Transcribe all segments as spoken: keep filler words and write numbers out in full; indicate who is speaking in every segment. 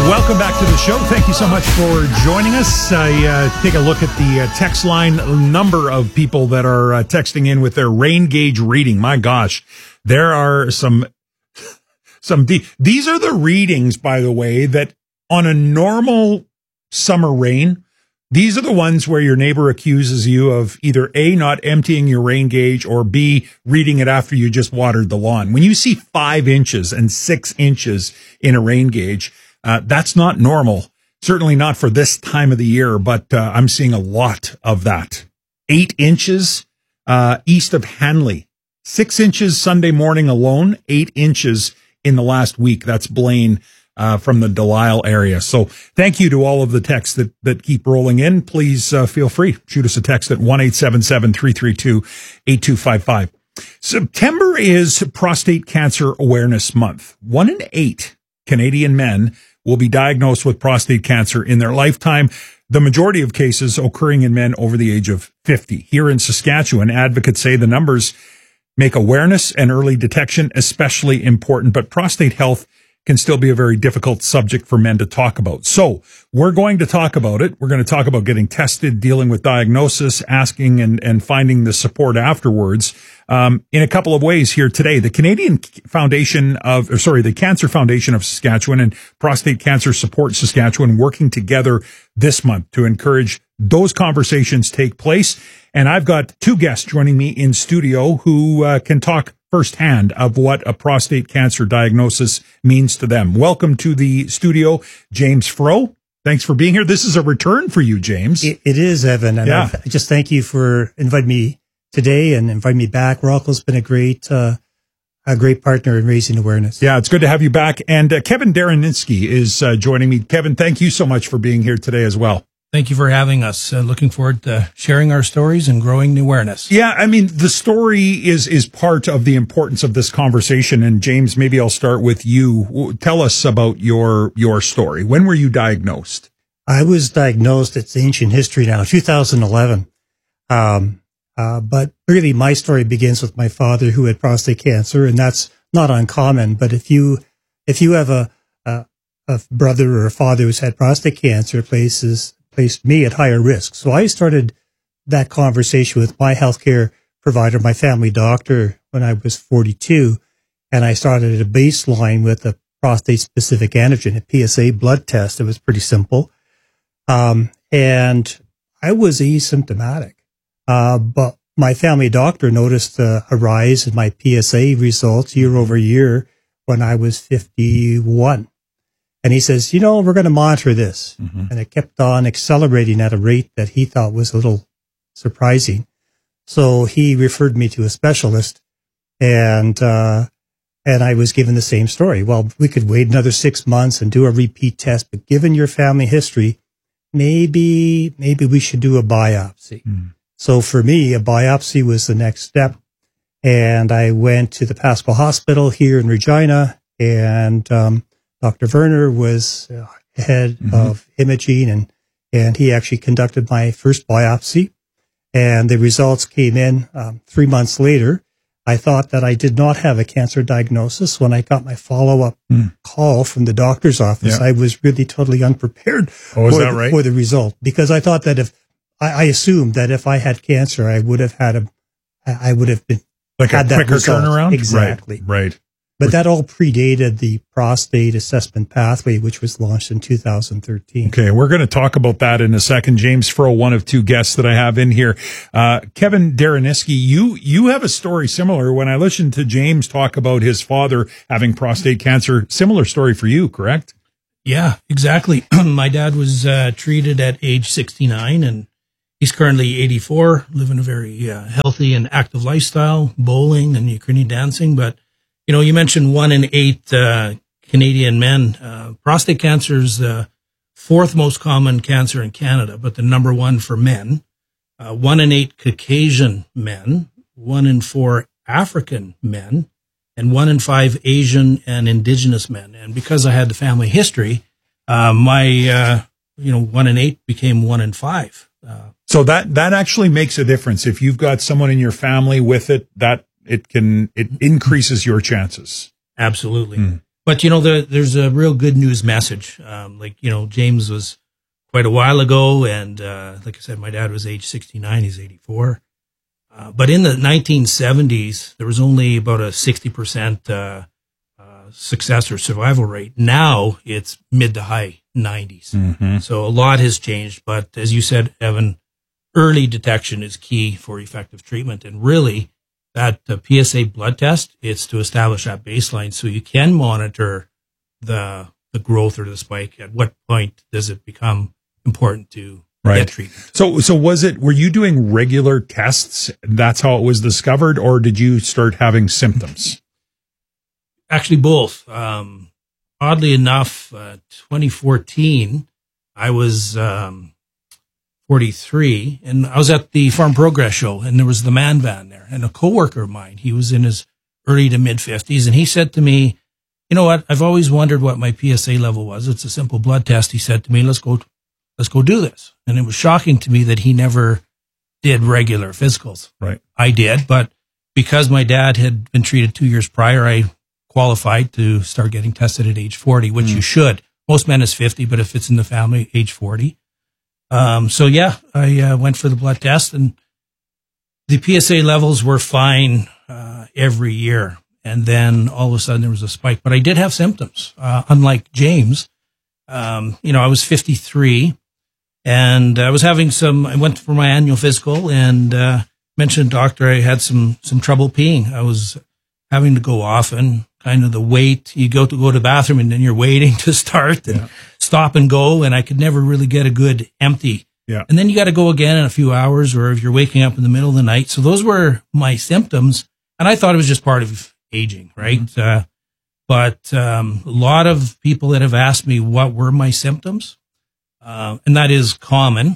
Speaker 1: Welcome back to the show. Thank you so much for joining us. I uh, take a look at the uh, text line number of people that are uh, texting in with their rain gauge reading. My gosh, there are some, some, de- these are the readings, by the way, that on a normal summer rain, these are the ones where your neighbor accuses you of either A, not emptying your rain gauge, or B, reading it after you just watered the lawn. When you see five inches and six inches in a rain gauge, Uh, that's not normal, certainly not for this time of the year, but uh, I'm seeing a lot of that. Eight inches uh, east of Hanley, six inches Sunday morning alone, eight inches in the last week. That's Blaine uh, from the Delisle area. So thank you to all of the texts that, that keep rolling in. Please uh, feel free. Shoot us a text at one eight seven seven, three three two, eight two five five. September is Prostate Cancer Awareness Month. One in eight Canadian men will be diagnosed with prostate cancer in their lifetime, the majority of cases occurring in men over the age of fifty. Here in Saskatchewan, advocates say the numbers make awareness and early detection especially important, but prostate health can still be a very difficult subject for men to talk about. So we're going to talk about it. We're going to talk about getting tested, dealing with diagnosis, asking and, and finding the support afterwards um, in a couple of ways here today. The Canadian Foundation of, or sorry, the Cancer Foundation of Saskatchewan and Prostate Cancer Support Saskatchewan working together this month to encourage those conversations take place. And I've got two guests joining me in studio who uh, can talk firsthand of what a prostate cancer diagnosis means to them. Welcome to the studio, James Froh. Thanks for being here. This is a return for you, James.
Speaker 2: It, it is, Evan. And
Speaker 1: yeah.
Speaker 2: I just thank you for inviting me today and inviting me back. Rocco's been a great, uh, a great partner in raising awareness.
Speaker 1: Yeah, it's good to have you back. And uh, Kevin Dareninsky is uh, joining me. Kevin, thank you so much for being here today as well.
Speaker 3: Thank you for having us. Uh, looking forward to sharing our stories and growing the awareness.
Speaker 1: Yeah, I mean, the story is is part of the importance of this conversation. And James, maybe I'll start with you. Tell us about your your story. When were you diagnosed?
Speaker 2: I was diagnosed, it's ancient history now, two thousand eleven. Um, uh, but really, my story begins with my father who had prostate cancer, and that's not uncommon. But if you if you have a a, a brother or a father who's had prostate cancer, it places placed me at higher risk. So I started that conversation with my healthcare provider, my family doctor, when I was forty-two. And I started at a baseline with a prostate-specific antigen, a P S A blood test. It was pretty simple. Um, and I was asymptomatic. Uh, but my family doctor noticed uh, a rise in my P S A results year over year when I was fifty-one. And he says, you know, we're going to monitor this. Mm-hmm. And it kept on accelerating at a rate that he thought was a little surprising. So he referred me to a specialist, and uh, and I was given the same story. Well, we could wait another six months and do a repeat test, but given your family history, maybe maybe we should do a biopsy. Mm. So for me, a biopsy was the next step. And I went to the Pascal Hospital here in Regina, and um Doctor Werner was uh, head mm-hmm. of imaging, and, and he actually conducted my first biopsy, and the results came in um, three months later. I thought that I did not have a cancer diagnosis. When I got my follow-up mm. call from the doctor's office, yeah. I was really totally unprepared
Speaker 1: oh, is
Speaker 2: for,
Speaker 1: that right?
Speaker 2: for the result, because I thought that if I, I assumed that if I had cancer, I would have had a, I would have been
Speaker 1: like
Speaker 2: had
Speaker 1: a
Speaker 2: that
Speaker 1: quicker
Speaker 2: result.
Speaker 1: turnaround.
Speaker 2: Exactly.
Speaker 1: Right. right.
Speaker 2: But that all predated the prostate assessment pathway, which was launched in two thousand thirteen.
Speaker 1: Okay, we're going to talk about that in a second. James Froh, one of two guests that I have in here. Uh, Kevin Dareninsky, you you have a story similar. When I listened to James talk about his father having prostate cancer, similar story for you, correct?
Speaker 3: Yeah, exactly. My dad was uh, treated at age sixty-nine, and he's currently eighty-four, living a very uh, healthy and active lifestyle, bowling and Ukrainian dancing, but you know, you mentioned one in eight uh, Canadian men. Uh, prostate cancer is the fourth most common cancer in Canada, but the number one for men. Uh, one in eight Caucasian men, one in four African men, and one in five Asian and Indigenous men. And because I had the family history, uh, my, uh, you know, one in eight became one in five. Uh,
Speaker 1: so that, that actually makes a difference. If you've got someone in your family with it, that it can, it increases your chances.
Speaker 3: Absolutely.
Speaker 1: Mm.
Speaker 3: But, you know, the, there's a real good news message. Um, like, you know, James was quite a while ago. And uh, like I said, my dad was age sixty-nine. He's eighty-four. Uh, but in the nineteen seventies, there was only about a sixty percent uh, uh, success or survival rate. Now it's mid to high nineties. Mm-hmm. So a lot has changed. But as you said, Evan, early detection is key for effective treatment. And really, that uh, P S A blood test, it's to establish that baseline so you can monitor the the growth or the spike. At what point does it become important to
Speaker 1: right.
Speaker 3: get treatment?
Speaker 1: So, so was it, were you doing regular tests? That's how it was discovered, or did you start having symptoms?
Speaker 3: Actually, both. Um, oddly enough, uh, twenty fourteen, I was um, forty-three, and I was at the Farm Progress show, and there was the man van there, and a coworker of mine, he was in his early to mid fifties, and he said to me, you know what, I've always wondered what my P S A level was. It's a simple blood test. He said to me, let's go, let's go do this. And it was shocking to me that he never did regular physicals.
Speaker 1: Right.
Speaker 3: I did, but because my dad had been treated two years prior, I qualified to start getting tested at age forty, which mm. you should. Most men is fifty, but if it's in the family, age forty. Um, so yeah, I uh, went for the blood test, and the P S A levels were fine uh, every year. And then all of a sudden there was a spike, but I did have symptoms. Uh, unlike James, um, you know, I was fifty-three, and I was having some, I went for my annual physical, and uh, mentioned to the doctor I had some, some trouble peeing. I was having to go often, kind of the wait. You go to go to the bathroom, and then you're waiting to start and yeah. stop and go, and I could never really get a good empty.
Speaker 1: Yeah.
Speaker 3: And then you got to go again in a few hours, or if you're waking up in the middle of the night. So those were my symptoms, and I thought it was just part of aging, right? Mm-hmm. Uh, but um, a lot of people that have asked me what were my symptoms, uh, and that is common,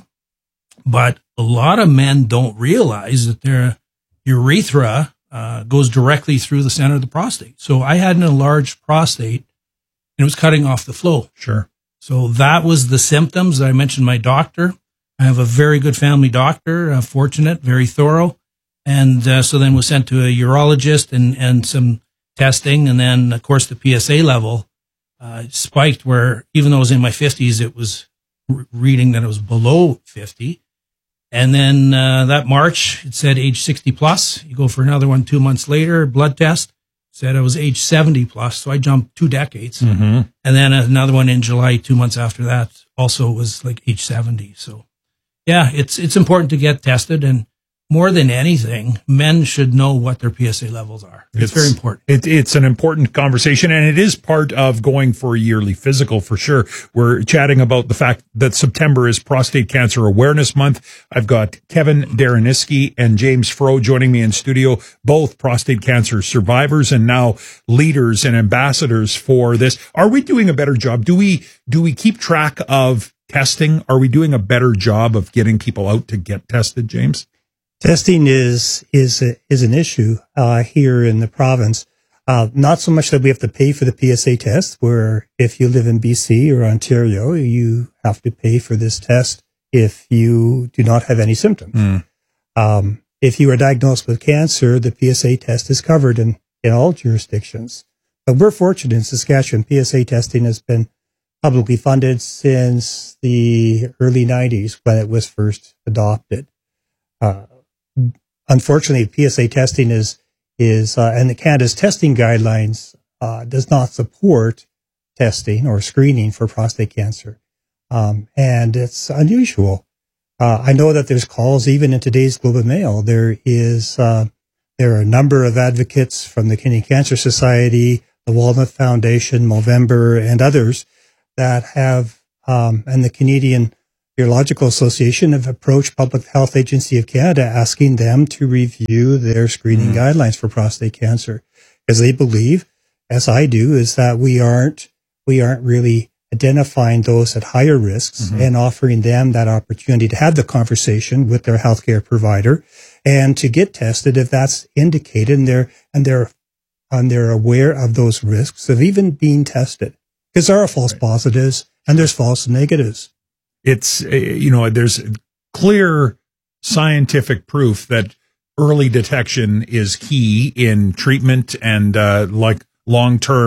Speaker 3: but a lot of men don't realize that their urethra uh, goes directly through the center of the prostate. So I had an enlarged prostate, and it was cutting off the flow.
Speaker 1: Sure.
Speaker 3: So that was the symptoms. I mentioned my doctor. I have a very good family doctor, uh, fortunate, very thorough. And uh, so then was sent to a urologist and, and some testing. And then, of course, the P S A level uh, spiked where even though I was in my fifties, it was r- reading that it was below fifty. And then uh, that March, it said age sixty plus. You go for another one two months later, blood test, said I was age seventy plus. So I jumped two decades.
Speaker 1: Mm-hmm. And
Speaker 3: then another one in July, two months after that, also was like age seventy. So, yeah, it's it's important to get tested. And more than anything, men should know what their P S A levels are. It's, it's very important.
Speaker 1: It, it's an important conversation, and it is part of going for a yearly physical for sure. We're chatting about the fact that September is Prostate Cancer Awareness Month. I've got Kevin Dareniski and James Froh joining me in studio, both prostate cancer survivors and now leaders and ambassadors for this. Are we doing a better job? Do we do we keep track of testing? Are we doing a better job of getting people out to get tested, James?
Speaker 2: Testing is is a, is an issue uh, here in the province. Uh, not so much that we have to pay for the P S A test, where if you live in B C or Ontario, you have to pay for this test if you do not have any symptoms. Mm. Um, if you are diagnosed with cancer, the P S A test is covered in, in all jurisdictions. But we're fortunate in Saskatchewan. P S A testing has been publicly funded since the early nineties when it was first adopted. Uh, Unfortunately, P S A testing is, is, uh, and the Canada's testing guidelines, uh, does not support testing or screening for prostate cancer. Um, and it's unusual. Uh, I know that there's calls even in today's Globe and Mail. There is, uh, there are a number of advocates from the Canadian Cancer Society, the Walnut Foundation, Movember, and others that have, um, and the Canadian Urological Association have approached Public Health Agency of Canada asking them to review their screening mm-hmm. guidelines for prostate cancer, because they believe, as I do, is that we aren't we aren't really identifying those at higher risks mm-hmm. and offering them that opportunity to have the conversation with their healthcare provider and to get tested if that's indicated, and they're and they're and they're aware of those risks of even being tested, because there are false right. positives and there's false negatives.
Speaker 1: It's, you know, there's clear scientific proof that early detection is key in treatment and, uh, like long-term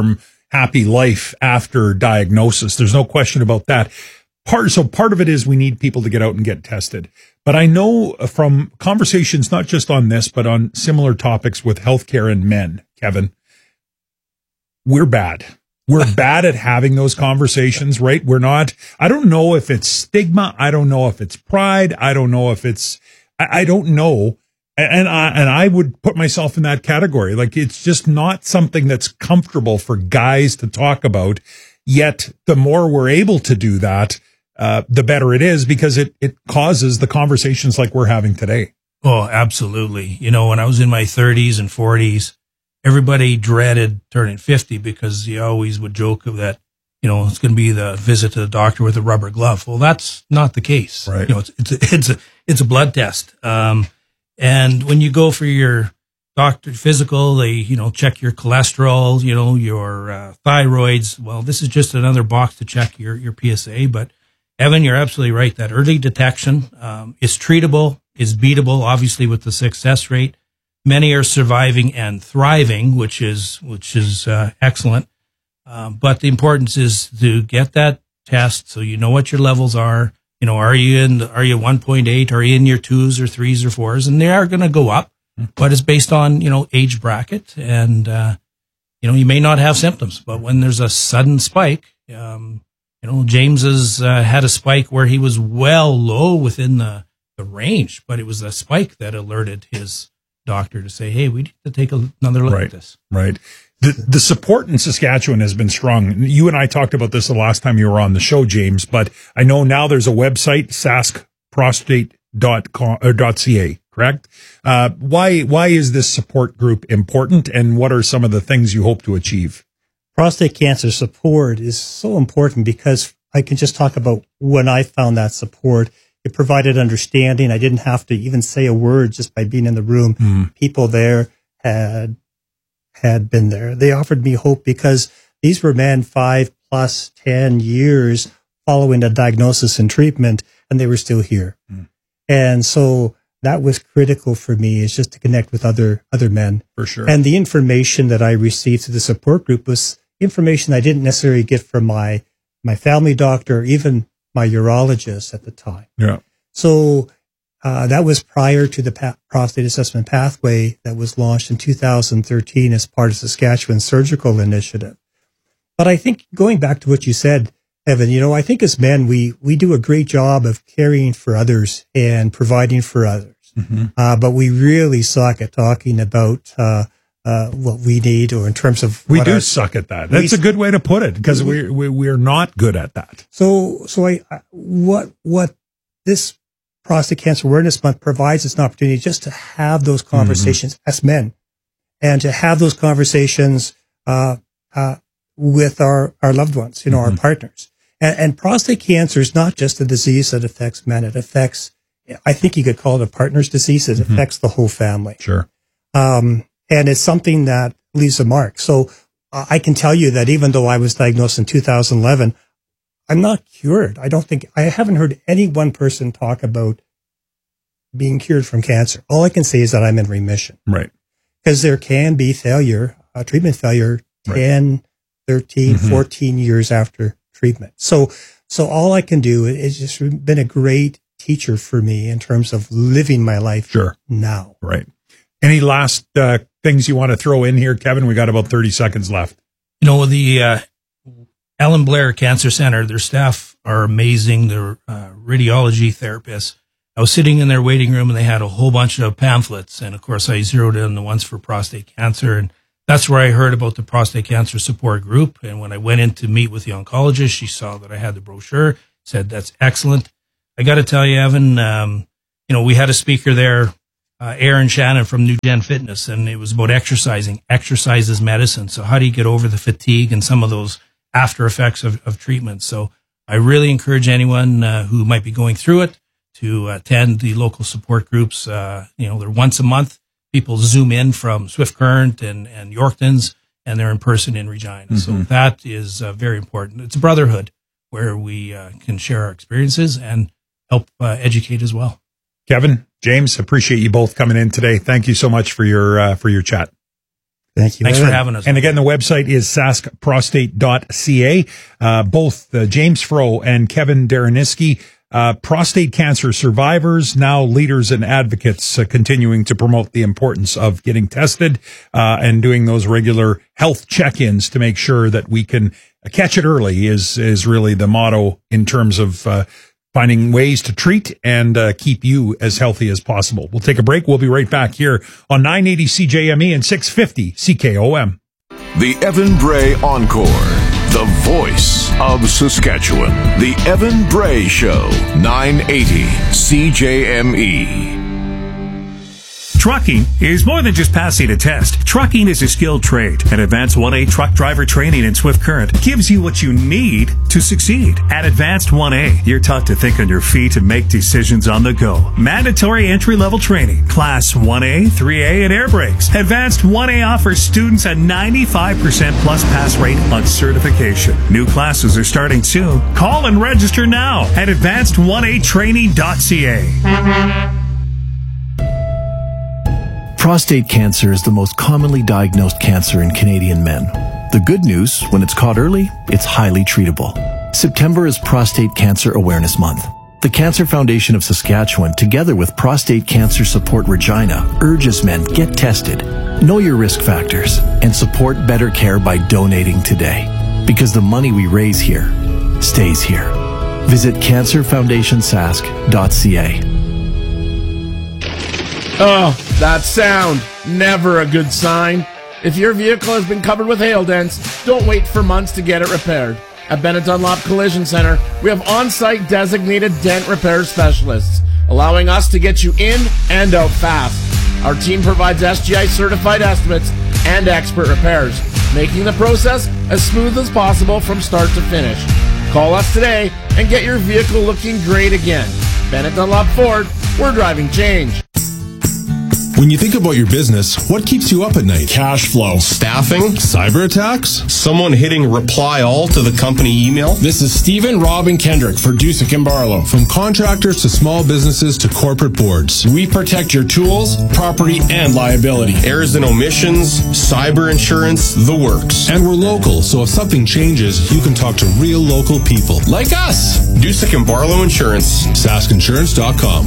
Speaker 1: happy life after diagnosis. There's no question about that. Part, so part of it is we need people to get out and get tested. But I know from conversations, not just on this, but on similar topics with healthcare and men, Kevin, we're bad. We're bad at having those conversations, right? We're not, I don't know if it's stigma. I don't know if it's pride. I don't know if it's, I, I don't know. And I, and I would put myself in that category. Like, it's just not something that's comfortable for guys to talk about. Yet the more we're able to do that, uh, the better it is, because it, it causes the conversations like we're having today.
Speaker 3: Oh, absolutely. You know, when I was in my thirties and forties, everybody dreaded turning fifty because you always would joke of that, you know, it's going to be the visit to the doctor with a rubber glove. Well, that's not the case.
Speaker 1: Right.
Speaker 3: You know, it's, it's, a, it's a, it's a blood test. Um, and when you go for your doctor physical, they, you know, check your cholesterol, you know, your uh, thyroids. Well, this is just another box to check your, your P S A. But Evan, you're absolutely right. That early detection, um, is treatable, is beatable, obviously with the success rate. Many are surviving and thriving, which is which is uh, excellent. Um, but the importance is to get that test so you know what your levels are. You know, are you in? Are you one point eight? Are you in your twos or threes or fours? And they are going to go up, but it's based on, you know, age bracket, and uh, you know, you may not have symptoms, but when there's a sudden spike, um, you know, James has uh, had a spike where he was well low within the the range, but it was a spike that alerted his doctor to say, hey, we need to take a, another look
Speaker 1: right,
Speaker 3: at this.
Speaker 1: Right. The, the support in Saskatchewan has been strong. You and I talked about this the last time you were on the show, James, but I know now there's a website, sask prostate dot com or .ca, correct? Uh, why, why is this support group important, and what are some of the things you hope to achieve?
Speaker 2: Prostate cancer support is so important because I can just talk about when I found that support. It provided understanding. I didn't have to even say a word just by being in the room. Mm. People there had had been there. They offered me hope because these were men five plus ten years following a diagnosis and treatment, and they were still here. Mm. And so that was critical for me, is just to connect with other other men.
Speaker 1: For sure.
Speaker 2: And the information that I received through the support group was information I didn't necessarily get from my my family doctor, or even my urologist at the time.
Speaker 1: Yeah.
Speaker 2: So uh, that was prior to the pa- prostate assessment pathway that was launched in two thousand thirteen as part of Saskatchewan Surgical Initiative. But I think going back to what you said, Evan, you know, I think as men, we, we do a great job of caring for others and providing for others. Mm-hmm. Uh, but we really suck at talking about uh, uh, what we need, or in terms of
Speaker 1: we
Speaker 2: what
Speaker 1: do
Speaker 2: our,
Speaker 1: suck at that. That's we, a good way to put it, because we, we we're not good at that.
Speaker 2: So, so I, I what what this Prostate Cancer Awareness Month provides us an opportunity just to have those conversations mm-hmm. as men, and to have those conversations uh, uh, with our our loved ones, you know, mm-hmm. our partners. And, and prostate cancer is not just a disease that affects men; it affects, I think you could call it a partner's disease. It mm-hmm. affects the whole family.
Speaker 1: Sure.
Speaker 2: Um, and it's something that leaves a mark. So uh, I can tell you that even though I was diagnosed in two thousand eleven, I'm not cured. I don't think, I haven't heard any one person talk about being cured from cancer. All I can say is that I'm in remission.
Speaker 1: Right.
Speaker 2: Because there can be failure, uh, treatment failure, right. ten, thirteen, mm-hmm. fourteen years after treatment. So, so all I can do is just been a great teacher for me in terms of living my life
Speaker 1: sure.
Speaker 2: now.
Speaker 1: Right. Any last uh, things you want to throw in here, Kevin? We got about thirty seconds left.
Speaker 3: You know, the uh, Ellen Blair Cancer Center, their staff are amazing. They're uh, radiology therapists. I was sitting in their waiting room, and they had a whole bunch of pamphlets. And, of course, I zeroed in on the ones for prostate cancer. And that's where I heard about the prostate cancer support group. And when I went in to meet with the oncologist, she saw that I had the brochure, said, that's excellent. I got to tell you, Evan, um, you know, we had a speaker there, uh, Aaron Shannon from New Gen Fitness, and it was about exercising. Exercise is medicine. So how do you get over the fatigue and some of those after effects of, of treatment? So I really encourage anyone uh, who might be going through it to attend the local support groups. Uh, you know, they're once a month. People zoom in from Swift Current and, and Yorkton's, and they're in person in Regina. Mm-hmm. So that is uh, very important. It's a brotherhood where we uh, can share our experiences and help uh, educate as well.
Speaker 1: Kevin, James, appreciate you both coming in today. Thank you so much for your uh, for your chat.
Speaker 2: Thank you.
Speaker 3: Thanks
Speaker 2: Evan.
Speaker 3: for having us.
Speaker 1: And again, the website is sask prostate dot c a. Uh, both uh, James Froh and Kevin Dareniski, uh, prostate cancer survivors, now leaders and advocates, uh, continuing to promote the importance of getting tested uh, and doing those regular health check-ins to make sure that we can catch it early is is really the motto in terms of uh, finding ways to treat and uh, keep you as healthy as possible. We'll take a break. We'll be right back here on nine eighty C J M E and six fifty C K O M.
Speaker 4: The Evan Bray Encore, the voice of Saskatchewan. The Evan Bray Show, nine eighty C J M E.
Speaker 5: Trucking is more than just passing a test. Trucking is a skilled trade, and Advanced one A truck driver training in Swift Current gives you what you need to succeed. At Advanced one A, you're taught to think on your feet and make decisions on the go. Mandatory entry-level training, Class one A, three A, and air brakes. Advanced one A offers students a ninety-five percent plus pass rate on certification. New classes are starting soon. Call and register now at advanced one a training dot c a.
Speaker 6: Prostate cancer is the most commonly diagnosed cancer in Canadian men. The good news, when it's caught early, it's highly treatable. September is Prostate Cancer Awareness Month. The Cancer Foundation of Saskatchewan, together with Prostate Cancer Support Regina, urges men get tested, know your risk factors, and support better care by donating today. Because the money we raise here stays here. Visit cancer foundation sask dot c a.
Speaker 7: Oh, that sound. Never a good sign. If your vehicle has been covered with hail dents, don't wait for months to get it repaired. At Bennett Dunlop Collision Center, we have on-site designated dent repair specialists, allowing us to get you in and out fast. Our team provides S G I-certified estimates and expert repairs, making the process as smooth as possible from start to finish. Call us today and get your vehicle looking great again. Bennett Dunlop Ford, we're driving change.
Speaker 8: When you think about your business, what keeps you up at night?
Speaker 9: Cash flow. Staffing?
Speaker 8: Cyber attacks?
Speaker 9: Someone hitting reply all to the company email?
Speaker 8: This is Stephen Robin Kendrick for Dusick and Barlow. From contractors to small businesses to corporate boards,
Speaker 9: we protect your tools, property, and liability. Errors and omissions, cyber insurance, the works.
Speaker 8: And we're local, so if something changes, you can talk to real local people.
Speaker 9: Like us! Dusick and Barlow Insurance.
Speaker 8: sask insurance dot com.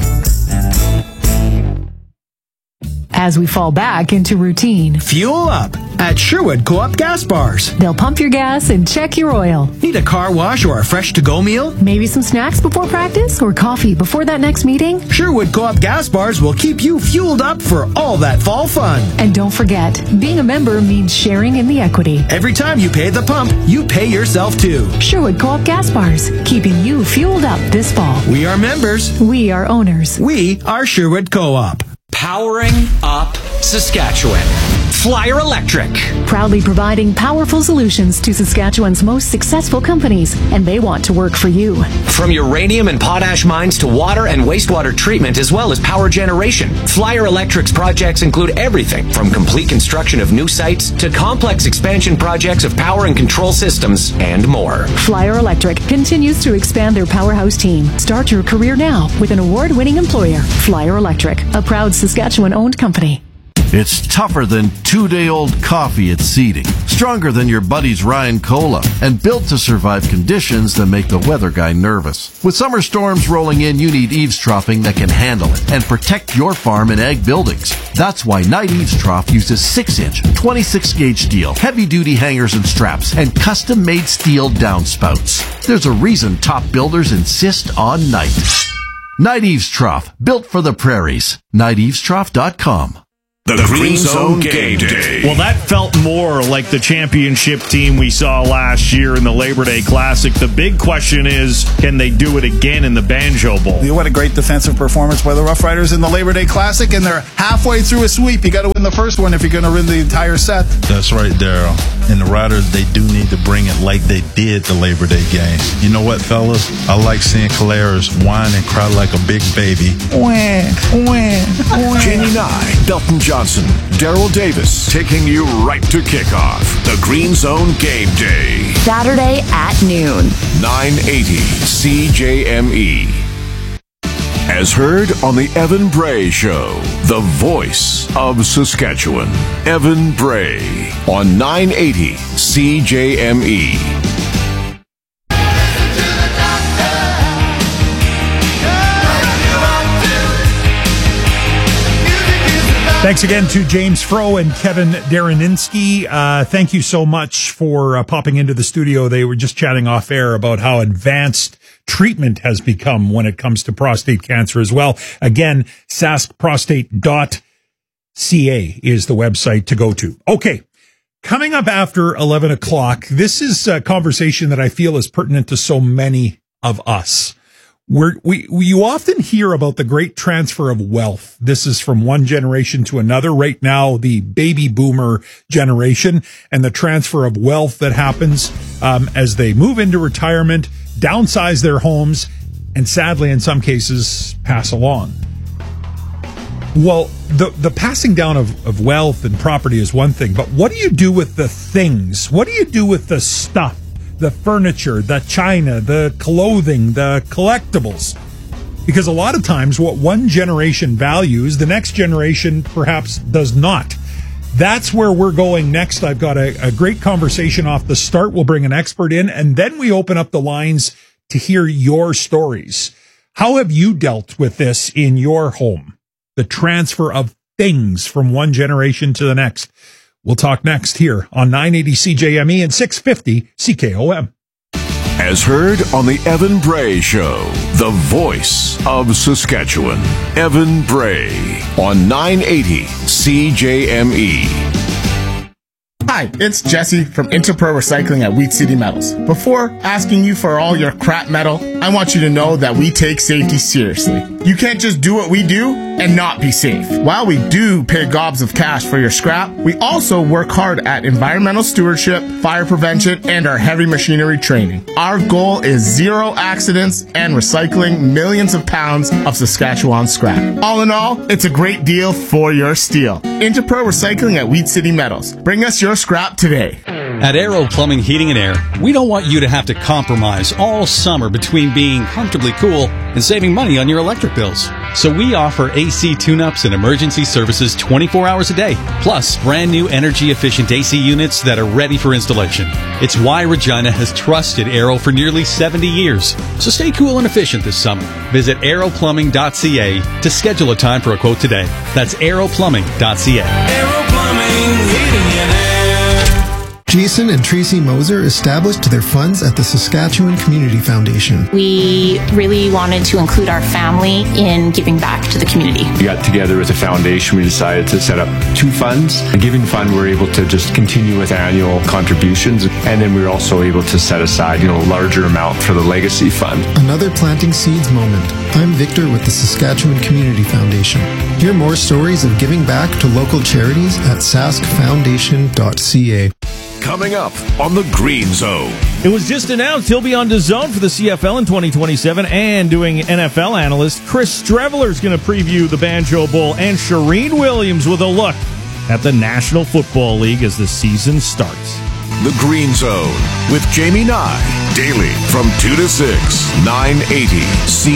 Speaker 10: As we fall back into routine,
Speaker 11: fuel up at Sherwood Co-op Gas Bars.
Speaker 10: They'll pump your gas and check your oil.
Speaker 11: Need a car wash or a fresh to-go meal?
Speaker 10: Maybe some snacks before practice or coffee before that next meeting?
Speaker 11: Sherwood Co-op Gas Bars will keep you fueled up for all that fall fun.
Speaker 10: And don't forget, being a member means sharing in the equity.
Speaker 11: Every time you pay the pump, you pay yourself too.
Speaker 10: Sherwood Co-op Gas Bars, keeping you fueled up this fall.
Speaker 11: We are members.
Speaker 10: We are owners.
Speaker 11: We are Sherwood Co-op.
Speaker 12: Powering up Saskatchewan. Flyer Electric.
Speaker 10: Proudly providing powerful solutions to Saskatchewan's most successful companies, and they want to work for you.
Speaker 12: From uranium and potash mines to water and wastewater treatment, as well as power generation, Flyer Electric's projects include everything from complete construction of new sites to complex expansion projects of power and control systems and more.
Speaker 10: Flyer Electric continues to expand their powerhouse team. Start your career now with an award-winning employer, Flyer Electric, a proud Saskatchewan-owned company.
Speaker 13: It's tougher than two-day-old coffee at seeding, stronger than your buddy's Ryan Cola, and built to survive conditions that make the weather guy nervous. With summer storms rolling in, you need eaves troughing that can handle it and protect your farm and ag buildings. That's why Knight Eaves Trough uses six-inch, twenty-six gauge steel, heavy-duty hangers and straps, and custom-made steel downspouts. There's a reason top builders insist on Knight. Knight Eaves Trough, built for the prairies. Knight Eaves Trough dot com.
Speaker 4: The, the Green Zone Game Day.
Speaker 14: Well, that felt more like the championship team we saw last year in the Labor Day Classic. The big question is, can they do it again in the Banjo Bowl?
Speaker 15: What a great defensive performance by the Rough Riders in the Labor Day Classic, and they're halfway through a sweep. You got to win the first one if you're going to win the entire set.
Speaker 16: That's right, Daryl. And the Riders, they do need to bring it like they did the Labor Day game. You know what, fellas? I like seeing Caleras whine and cry like a big baby.
Speaker 4: Wah, wah, wah. Jenny Nye, Belton Johnson, Daryl Davis, taking you right to kickoff. The Green Zone Game Day.
Speaker 17: Saturday at noon.
Speaker 4: nine eighty C J M E. As heard on the Evan Bray Show, the voice of Saskatchewan. Evan Bray on nine eighty C J M E.
Speaker 1: Thanks again to James Froh and Kevin Dareninsky. Uh, thank you so much for uh, popping into the studio. They were just chatting off air about how advanced treatment has become when it comes to prostate cancer as well. Again, sask prostate dot c a is the website to go to. Okay. Coming up after eleven o'clock, this is a conversation that I feel is pertinent to so many of us. We're, we, we, you often hear about the great transfer of wealth. This is from one generation to another. Right now, the baby boomer generation and the transfer of wealth that happens um, as they move into retirement, downsize their homes, and sadly, in some cases, pass along. Well, the, the passing down of, of wealth and property is one thing, but what do you do with the things? What do you do with the stuff? The furniture, the china, the clothing, the collectibles. Because a lot of times what one generation values, the next generation perhaps does not. That's where we're going next. I've got a, a great conversation off the start. We'll bring an expert in, and then we open up the lines to hear your stories. How have you dealt with this in your home? The transfer of things from one generation to the next. We'll talk next here on nine eighty C J M E and six fifty C K O M.
Speaker 4: As heard on the Evan Bray Show, the voice of Saskatchewan. Evan Bray on nine eighty C J M E.
Speaker 7: Hi, it's Jesse from Interpro Recycling at Wheat City Metals. Before asking you for all your crap metal, I want you to know that we take safety seriously. You can't just do what we do and not be safe. While we do pay gobs of cash for your scrap, we also work hard at environmental stewardship, fire prevention, and our heavy machinery training. Our goal is zero accidents and recycling millions of pounds of Saskatchewan scrap. All in all, it's a great deal for your steel. Interpro Recycling at Wheat City Metals. Bring us your scrap today.
Speaker 17: At Aero Plumbing, Heating and Air, we don't want you to have to compromise all summer between being comfortably cool and saving money on your electric bills. So we offer A C tune-ups and emergency services twenty-four hours a day, plus brand new energy-efficient A C units that are ready for installation. It's why Regina has trusted Aero for nearly seventy years. So stay cool and efficient this summer. Visit aero plumbing dot c a to schedule a time for a quote today. That's aero plumbing dot c a.
Speaker 18: Aero Plumbing, Heating and Air.
Speaker 19: Jason and Tracy Moser established their funds at the Saskatchewan Community Foundation.
Speaker 20: We really wanted to include our family in giving back to the community.
Speaker 21: We got together as a foundation. We decided to set up two funds. The Giving Fund, we're able to just continue with annual contributions. And then we were also able to set aside, you know, a larger amount for the Legacy Fund.
Speaker 19: Another planting seeds moment. I'm Victor with the Saskatchewan Community Foundation. Hear more stories of giving back to local charities at sask foundation dot c a.
Speaker 4: Coming up on the Green Zone.
Speaker 14: It was just announced he'll be on DAZN for the C F L in twenty twenty-seven, and doing N F L analyst Chris Streveler is going to preview the Banjo Bowl, and Shireen Williams with a look at the National Football League as the season starts.
Speaker 4: The Green Zone with Jamie Nye, daily from two to six, nine eighty C